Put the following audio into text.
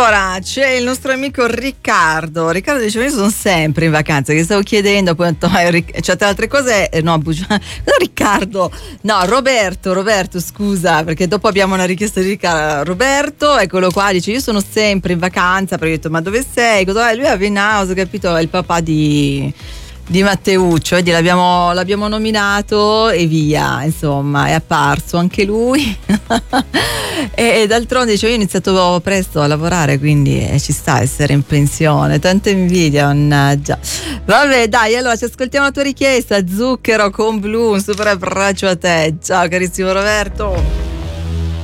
Allora, c'è il nostro amico Riccardo. Riccardo dice: io sono sempre in vacanza, che stavo chiedendo, poi c'è altre cose. No, Riccardo. No, Roberto, scusa, perché dopo abbiamo una richiesta di Riccardo. Roberto, eccolo qua, dice: io sono sempre in vacanza, perché ho detto: ma dove sei? Cosa? Lui è a Venaus, capito? È il papà di Matteuccio, vedi, l'abbiamo nominato e via, insomma, è apparso anche lui. e d'altronde dice: io ho iniziato presto a lavorare, quindi ci sta a essere in pensione, tanta invidia, mannaggia. Vabbè, dai, allora ci ascoltiamo la tua richiesta, Zucchero con Blu, un super abbraccio a te, ciao carissimo Roberto.